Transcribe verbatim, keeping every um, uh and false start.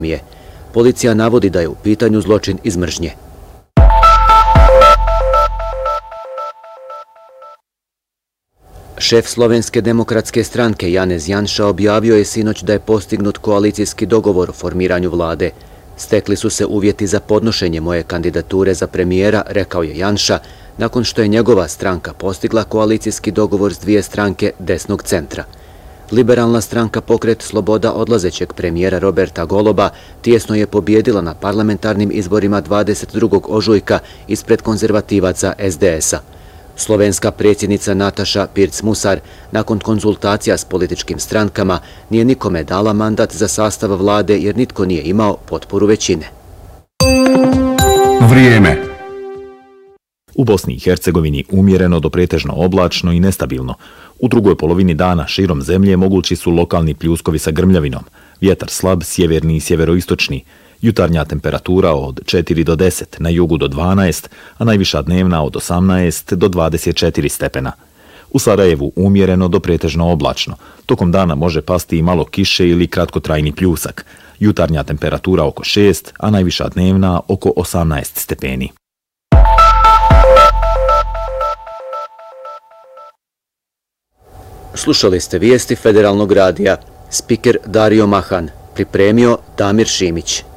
Policija navodi da je u pitanju zločin iz mržnje. Šef Slovenske demokratske stranke Janez Janša objavio je sinoć da je postignut koalicijski dogovor o formiranju vlade. Stekli su se uvjeti za podnošenje moje kandidature za premijera, rekao je Janša, nakon što je njegova stranka postigla koalicijski dogovor s dvije stranke desnog centra. Liberalna stranka Pokret sloboda odlazećeg premijera Roberta Goloba tijesno je pobjedila na parlamentarnim izborima dvadeset drugog ožujka ispred konzervativaca es de es a. Slovenska predsjednica Nataša Pirc-Musar, nakon konzultacija s političkim strankama, nije nikome dala mandat za sastav vlade jer nitko nije imao potporu većine. Vrijeme. U Bosni i Hercegovini umjereno do pretežno oblačno i nestabilno. U drugoj polovini dana širom zemlje mogući su lokalni pljuskovi sa grmljavinom. Vjetar slab, sjeverni i sjeveroistočni. Jutarnja temperatura od četiri do deset, na jugu do dvanaest, a najviša dnevna od osamnaest do dvadeset četiri stepena. U Sarajevu umjereno do pretežno oblačno. Tokom dana može pasti i malo kiše ili kratkotrajni pljusak. Jutarnja temperatura oko šest, a najviša dnevna oko osamnaest stepeni. Slušali ste vijesti Federalnog radija. Spiker Dario Mahan, pripremio Damir Šimić.